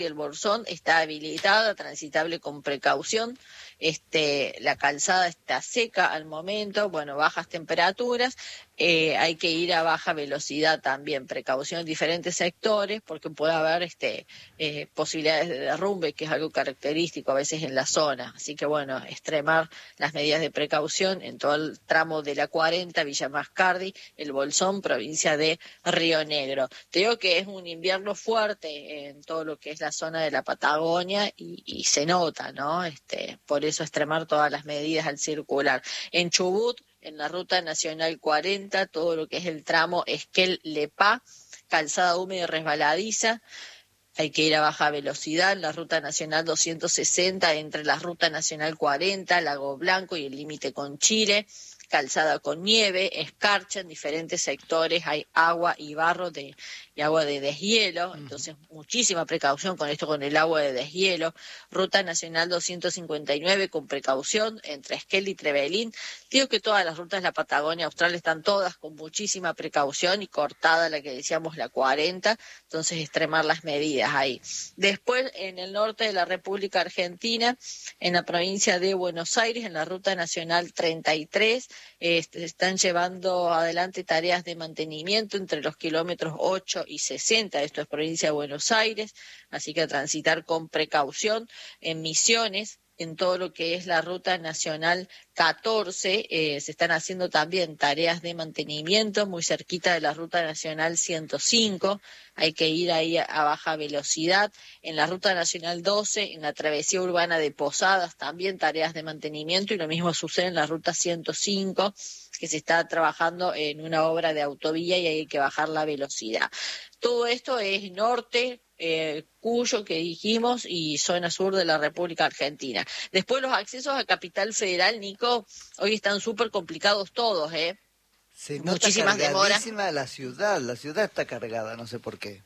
el Bolsón está habilitada, transitable con precaución. La calzada está seca al momento, bueno, bajas temperaturas, hay que ir a baja velocidad también, precaución en diferentes sectores, porque puede haber posibilidades de derrumbe, que es algo característico a veces en la zona. Así que bueno, extremar las medidas de precaución en todo el tramo de la 40, Villa Mascardi, el Bolsón, provincia de Río Negro. Te digo que es un invierno fuerte en todo lo que es la zona de la Patagonia y se nota, ¿no? Por eso extremar todas las medidas al circular. En Chubut, en la Ruta Nacional 40, todo lo que es el tramo Esquel-Lepá, calzada húmeda y resbaladiza, hay que ir a baja velocidad en la Ruta Nacional 260, entre la Ruta Nacional 40, Lago Blanco y el límite con Chile, calzada con nieve, escarcha en diferentes sectores, hay agua y barro y agua de deshielo, entonces muchísima precaución con esto, con el agua de deshielo. Ruta Nacional 259 con precaución entre Esquel y Trevelín. Digo que todas las rutas de la Patagonia Austral están todas con muchísima precaución y cortada la que decíamos la 40, entonces extremar las medidas ahí. Después en el norte de la República Argentina, en la provincia de Buenos Aires, en la Ruta Nacional 33, están llevando adelante tareas de mantenimiento entre los kilómetros 8 y 60, esto es provincia de Buenos Aires, así que a transitar con precaución. En Misiones, en todo lo que es la Ruta Nacional 14, se están haciendo también tareas de mantenimiento muy cerquita de la Ruta Nacional 105, hay que ir ahí a baja velocidad. En la Ruta Nacional 12, en la travesía urbana de Posadas, también tareas de mantenimiento, y lo mismo sucede en la Ruta 105, que se está trabajando en una obra de autovía y hay que bajar la velocidad. Todo esto es norte, Cuyo, que dijimos, y zona sur de la República Argentina. Después los accesos a Capital Federal, Nico, hoy están súper complicados todos, Se nota muchísimas demoras. cargadísima la ciudad está cargada, no sé por qué.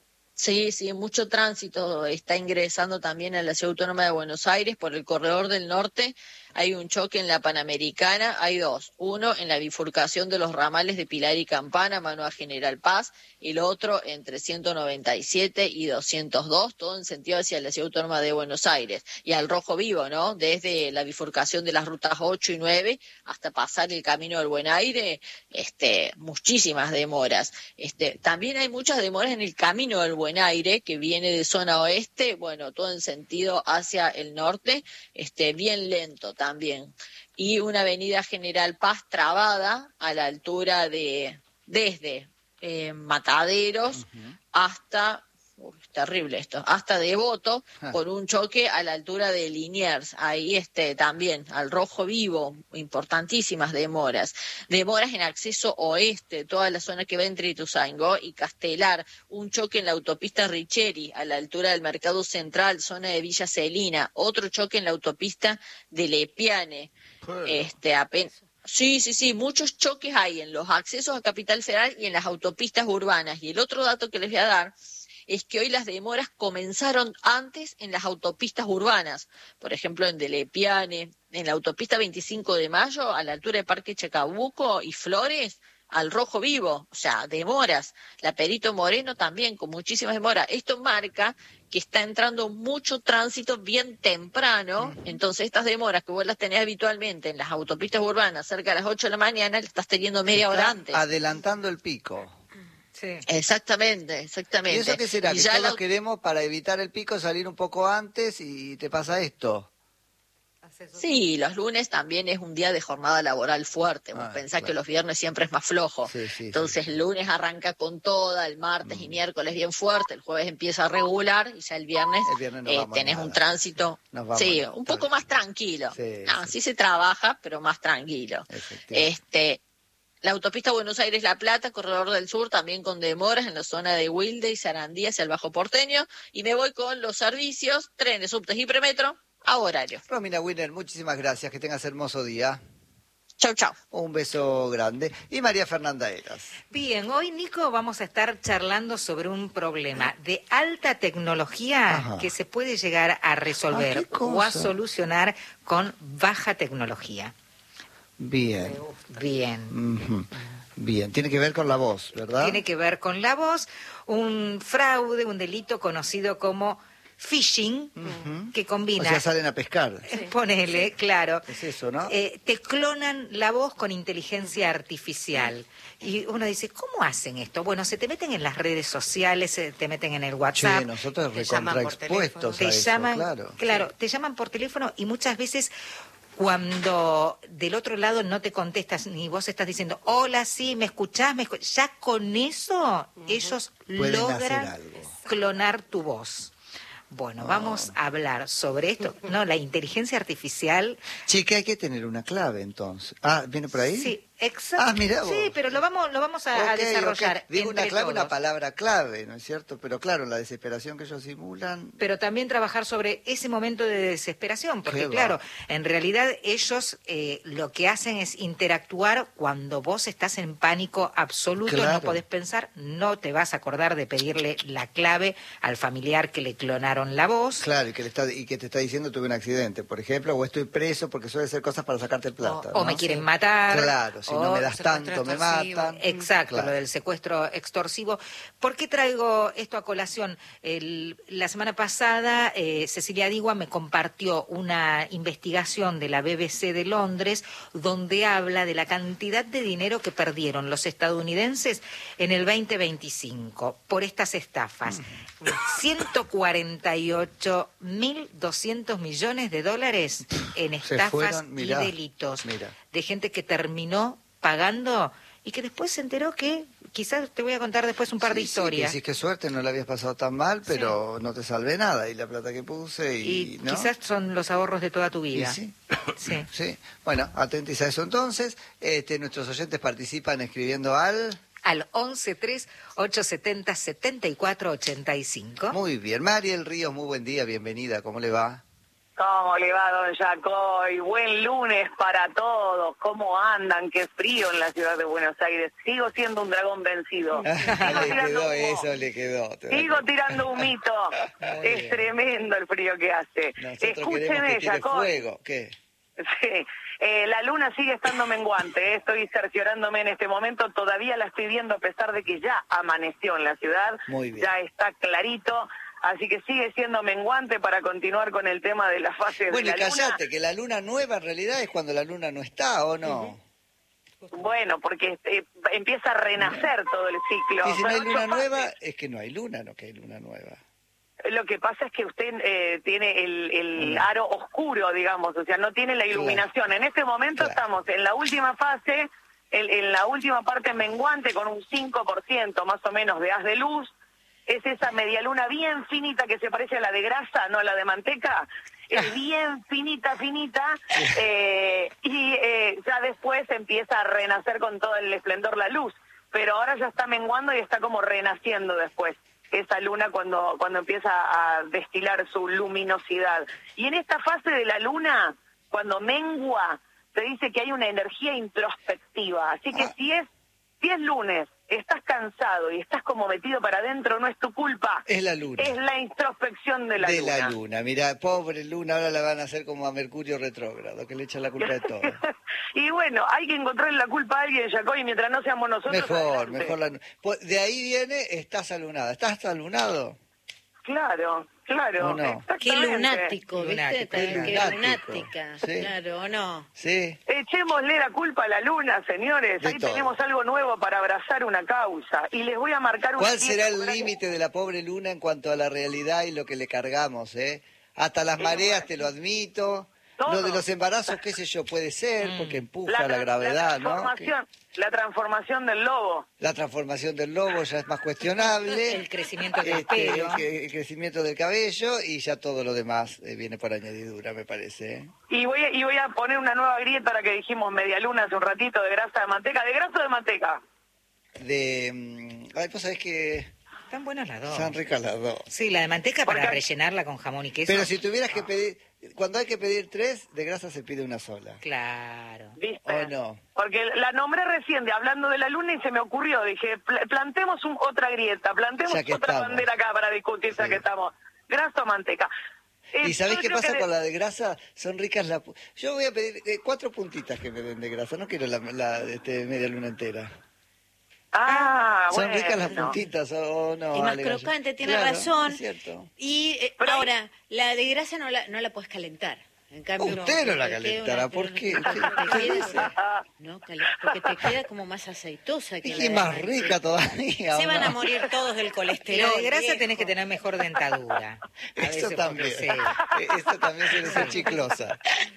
Sí, mucho tránsito está ingresando también a la Ciudad Autónoma de Buenos Aires por el corredor del norte. Hay un choque en la Panamericana, hay dos. Uno en la bifurcación de los ramales de Pilar y Campana, mano a General Paz, y el otro entre 197 y 202, todo en sentido hacia la Ciudad Autónoma de Buenos Aires. Y al rojo vivo, ¿no? Desde la bifurcación de las rutas 8 y 9 hasta pasar el Camino del Buen Aire, muchísimas demoras. También hay muchas demoras en el Camino del Buen Aire, que viene de zona oeste, bueno, todo en sentido hacia el norte, bien lento también. Y una avenida General Paz trabada a la altura desde Mataderos hasta, terrible esto, hasta Devoto, por un choque a la altura de Liniers, ahí también, al rojo vivo, importantísimas demoras. Demoras en acceso oeste, toda la zona que va entre Ituzaingó y Castelar, un choque en la autopista Richeri, a la altura del Mercado Central, zona de Villa Celina, otro choque en la autopista de Lepiane, Sí, muchos choques hay en los accesos a Capital Federal y en las autopistas urbanas. Y el otro dato que les voy a dar es que hoy las demoras comenzaron antes en las autopistas urbanas, por ejemplo en Delepiane, en la autopista 25 de Mayo, a la altura de Parque Chacabuco y Flores, al rojo vivo, o sea, demoras. La Perito Moreno también, con muchísimas demoras. Esto marca que está entrando mucho tránsito bien temprano, entonces estas demoras que vos las tenés habitualmente en las autopistas urbanas cerca de las 8 de la mañana, las estás teniendo media hora antes. Adelantando el pico. Sí. Exactamente. ¿Y eso qué será? Y Que ya todos queremos, para evitar el pico, salir un poco antes y te pasa esto. Sí, los lunes también es un día de jornada laboral fuerte. Vos pensás claro. que los viernes siempre es más flojo. Entonces el lunes arranca con toda, el martes y miércoles bien fuerte, el jueves empieza a regular y ya el viernes no tenés un tránsito, un poco más tranquilo. Sí se trabaja, pero más tranquilo. La autopista Buenos Aires-La Plata, corredor del sur, también con demoras en la zona de Wilde y Sarandí hacia el Bajo Porteño. Y me voy con los servicios, trenes, subtes y premetro a horario. Romina Winner, muchísimas gracias, que tengas hermoso día. Chau. Un beso grande. Y María Fernanda Eras. Bien, hoy, Nico, vamos a estar charlando sobre un problema de alta tecnología que se puede llegar a resolver o a solucionar con baja tecnología. Bien. Bien, tiene que ver con la voz, ¿verdad? Tiene que ver con la voz, un fraude, un delito conocido como phishing, que combina... O sea, salen a pescar. Ponele, claro. Es eso, ¿no? Te clonan la voz con inteligencia artificial. Y uno dice, ¿cómo hacen esto? Bueno, se te meten en las redes sociales, se te meten en el WhatsApp. Che, nosotros recontraexpuestos a eso, claro, te llaman por teléfono y muchas veces cuando del otro lado no te contestas ni vos estás diciendo, hola, sí, ¿me escuchás? Ya con eso ellos logran clonar tu voz. Bueno, vamos a hablar sobre esto. No, la inteligencia artificial... Chica, hay que tener una clave entonces. Ah, ¿viene por ahí? Sí, exacto. Ah, mirá vos. Sí, pero lo vamos a desarrollar. Okay. Digo una clave, todos. una palabra clave, ¿no es cierto? Pero claro, la desesperación que ellos simulan... Pero también trabajar sobre ese momento de desesperación, porque claro, en realidad ellos lo que hacen es interactuar cuando vos estás en pánico absoluto, no podés pensar, no te vas a acordar de pedirle la clave al familiar que le clonaron la voz. Claro, y que te está diciendo tuve un accidente, por ejemplo, o estoy preso, porque suele ser cosas para sacarte plata. O me quieren matar. Claro, si no me das tanto, me matan. Exacto, lo del secuestro extorsivo. ¿Por qué traigo esto a colación? La semana pasada Cecilia Digua me compartió una investigación de la BBC de Londres donde habla de la cantidad de dinero que perdieron los estadounidenses en el 2025 por estas estafas. 148.200 millones de dólares en estafas y delitos de gente que terminó pagando y que después se enteró que, quizás te voy a contar después un par de historias. Sí, qué suerte, no la habías pasado tan mal, pero no te salvé nada, y la plata que puse, y ¿no? Quizás son los ahorros de toda tu vida. Sí. Bueno, atentis a eso entonces. Nuestros oyentes participan escribiendo al 11-3-870-7485. Muy bien. Mariel Ríos, muy buen día, bienvenida, ¿cómo le va? ¿Cómo le va, don Jacoy? Buen lunes para todos. ¿Cómo andan? Qué frío en la ciudad de Buenos Aires. Sigo siendo un dragón vencido. Le quedó. Sigo tirando humito. Es tremendo el frío que hace. Escúcheme, Jacoy. Fuego. ¿Qué? Sí. La luna sigue estando menguante, estoy cerciorándome en este momento, todavía la estoy viendo a pesar de que ya amaneció en la ciudad, ya está clarito, así que sigue siendo menguante para continuar con el tema de la fase de la luna. Bueno, callate, que la luna nueva en realidad es cuando la luna no está, ¿o no? Bueno, porque empieza a renacer todo el ciclo. Y si no hay luna nueva, es que no hay luna, no que hay luna nueva. Lo que pasa es que usted tiene el aro oscuro, digamos, o sea, no tiene la iluminación. En este momento estamos en la última fase, en la última parte menguante, con un 5% más o menos de haz de luz. Es esa media luna bien finita que se parece a la de grasa, no a la de manteca. Es bien finita, y ya después empieza a renacer con todo el esplendor la luz. Pero ahora ya está menguando y está como renaciendo después esa luna cuando empieza a destilar su luminosidad. Y en esta fase de la luna, cuando mengua, se dice que hay una energía introspectiva. Así que si es lunes, estás cansado y estás como metido para adentro, no es tu culpa. Es la luna. Es la introspección de la luna. De la luna. Mira, pobre luna, ahora la van a hacer como a Mercurio retrógrado, que le echa la culpa de todo. Y bueno, hay que encontrar la culpa a alguien, Jacoy, mientras no seamos nosotros. Mejor. De ahí viene, estás alunada. ¿Estás alunado? Claro. ¿O no? Qué lunático, ¿viste? Qué lunática, ¿sí? Claro, ¿o no? Sí. Echémosle la culpa a la luna, señores. Ahí tenemos algo nuevo para abrazar una causa. Y les voy a marcar un... ¿Cuál será el límite de la pobre luna en cuanto a la realidad y lo que le cargamos, Hasta las mareas, te lo admito. Todo. Lo de los embarazos, qué sé yo, puede ser, porque empuja la gravedad, ¿no? La transformación del lobo. La transformación del lobo ya es más cuestionable. El crecimiento del pelo. El crecimiento del cabello y ya todo lo demás viene por añadidura, me parece. Y voy a poner una nueva grieta para que dijimos media luna hace un ratito de grasa de manteca. ¿De grasa o de manteca? Ay, pues sabés que... Están buenas las dos. Están ricas las dos. Sí, la de manteca para rellenarla con jamón y queso. Pero si tuvieras que pedir... Cuando hay que pedir 3, de grasa se pide una sola. Claro. ¿Viste? ¿O no? Porque la nombré recién hablando de la luna y se me ocurrió. Dije, plantemos otra grieta, plantemos otra bandera acá para discutir, ya que estamos. ¿Grasa o manteca? ¿Y sabés qué pasa con la de grasa? Son ricas Yo voy a pedir 4 puntitas que me den de grasa. No quiero la media luna entera. Son ricas las puntitas, ¿o no? Es más Ale, crocante, tiene claro, razón. Es cierto. Y ahora, la de grasa no la puedes calentar. En cambio, Usted no la calentará, ¿por qué? No, porque te queda como más aceitosa que Y más rica todavía. Se van a morir todos del colesterol. La de grasa viejo. tenés que tener mejor dentadura. Eso también. Eso también suele ser chiclosa.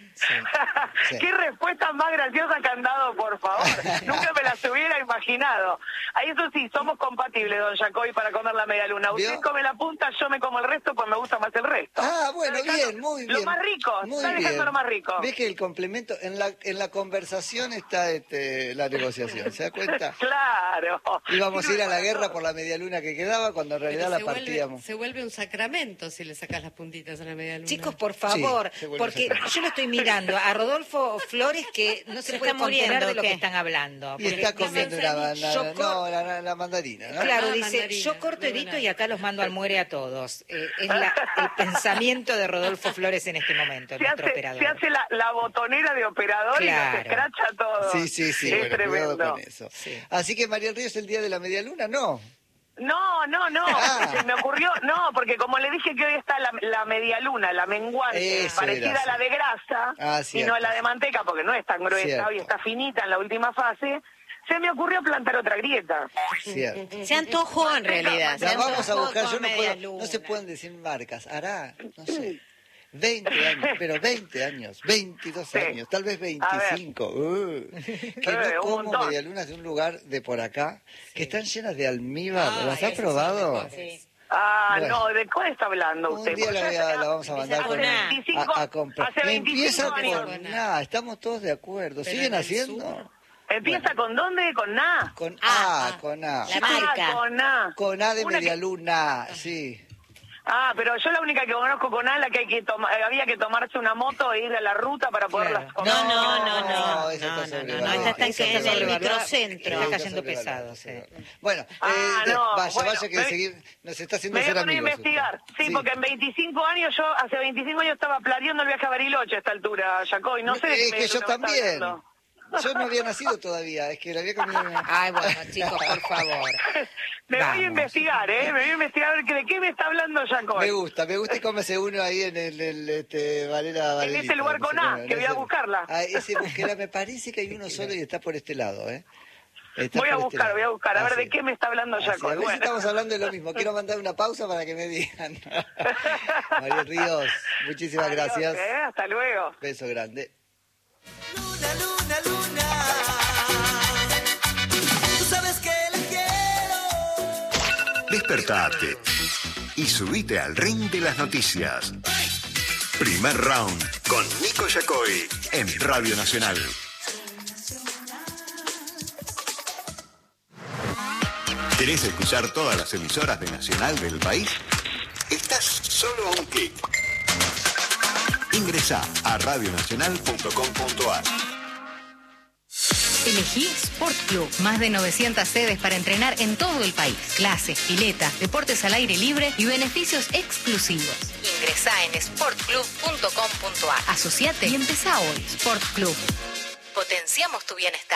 Sí. Qué respuesta más graciosa que han dado, por favor. Nunca me las hubiera imaginado. Ahí eso sí, somos compatibles, don Jacobi, para comer la media luna. Usted come la punta, yo me como el resto, pues me gusta más el resto. Bueno, bien, muy bien. Lo más rico, está dejando lo más rico. ¿Ves que el complemento, en la conversación está la negociación, ¿se da cuenta? Claro. Íbamos a ir a la guerra por la media luna que quedaba, cuando en realidad la partíamos. Se vuelve un sacramento si le sacas las puntitas a la media luna. Chicos, por favor, porque yo lo estoy mirando a Rodolfo Flores que no se puede contener de lo que están hablando. Y está comiendo una banana, la mandarina, ¿no? Claro, dice, yo corto, edito y acá los mando al muere a todos. Es el pensamiento de Rodolfo Flores en este momento, nuestro operador. Se hace la botonera de operador, claro, y nos escracha todo. Sí, es bueno, tremendo. cuidado con eso. Sí. Así que, María del Río, ¿es el día de la media luna? No. Se me ocurrió, porque como le dije que hoy está la media luna, la menguante, parecida a la de grasa, y no a la de manteca, porque no es tan gruesa, hoy está finita en la última fase, se me ocurrió plantar otra grieta. Cierto. Se antojó en realidad. La vamos a buscar, no se pueden decir marcas, hará, no sé. 20 años, pero 20 años, 22 años, tal vez 25. Que no como medialunas de un lugar de por acá, que están llenas de almíbar. ¿Las has probado? Sí. Bueno, no, ¿de cuál está hablando usted? Un día la vamos a mandar a comprar. Hace 25 Empieza años. con nada, estamos todos de acuerdo. ¿Siguen haciendo? ¿Empieza con dónde? ¿Con Na? Con A, con A. La marca. Con A. Con A de medialuna, sí. Pero yo la única que conozco con A, la que había que tomarse una moto e ir a la ruta para poderlas comer. No, esta está en el microcentro. Está cayendo pesado, sí. Bueno, vaya que nos está haciendo ser amigos. Me voy a investigar, porque en 25 años, hace 25 años estaba planeando el viaje a Bariloche a esta altura, Jacobi, no sé. Es que yo también. Yo no había nacido todavía, es que la había comido. Ay, bueno, chicos, por favor. Me voy a investigar, me voy a investigar a ver de qué me está hablando Jacobi. Me gusta y cómese uno ahí en el Valera Valera. En ese lugar con A, que voy a buscarla. Ese búsqueda, me parece que hay uno solo y está por este lado, Voy a buscar, a ver de qué me está hablando Jacobi. A ver si estamos hablando de lo mismo. Quiero mandar una pausa para que me digan. María Ríos, muchísimas gracias. Hasta luego. Beso grande. Luna, luna, luna. Tú sabes que la quiero. Despertate y subite al ring de las noticias. Primer round con Nico Yacoy en Radio Nacional. ¿Querés escuchar todas las emisoras de Nacional del país? Estás solo a un clic. Ingresá a radionacional.com.ar. Elegí Sport Club. Más de 900 sedes para entrenar en todo el país. Clases, piletas, deportes al aire libre y beneficios exclusivos. Ingresá en sportclub.com.ar. Asociate y empezá hoy. Sport Club. Potenciamos tu bienestar.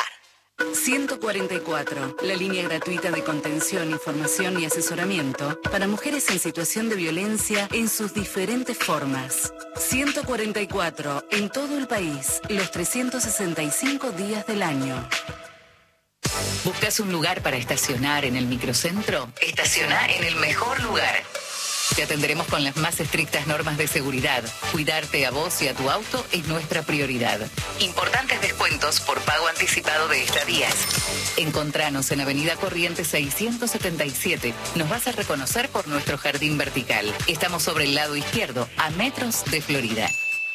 144, la línea gratuita de contención, información y asesoramiento para mujeres en situación de violencia en sus diferentes formas. 144, en todo el país, los 365 días del año. ¿Buscas un lugar para estacionar en el microcentro? Estaciona en el mejor lugar. Te atenderemos con las más estrictas normas de seguridad. Cuidarte a vos y a tu auto es nuestra prioridad. Importantes descuentos por pago anticipado de estadías. Encontranos en Avenida Corrientes 677. Nos vas a reconocer por nuestro jardín vertical. Estamos sobre el lado izquierdo, a metros de Florida.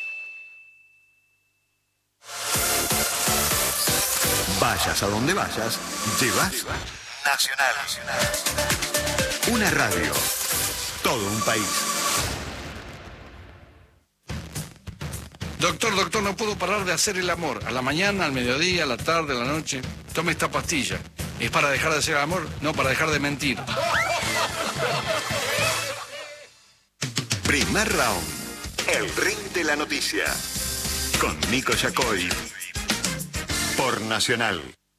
Vayas a donde vayas, llevas Nacional. Una radio. Todo un país. Doctor, no puedo parar de hacer el amor. A la mañana, al mediodía, a la tarde, a la noche. Tome esta pastilla. ¿Es para dejar de hacer el amor? No, para dejar de mentir. Primer round. El ring de la noticia. Con Nico Yacoy. Por Nacional.